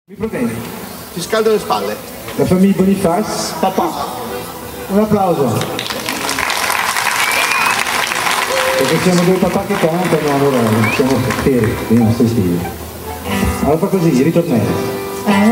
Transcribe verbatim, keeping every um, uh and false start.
Mi proviene. Ti scaldo le spalle. La famiglia Bonifaz, papà. Un applauso. Perché siamo due papà che cantano, allora siamo fieri dei nostri figli. Allora fa così, ritornello.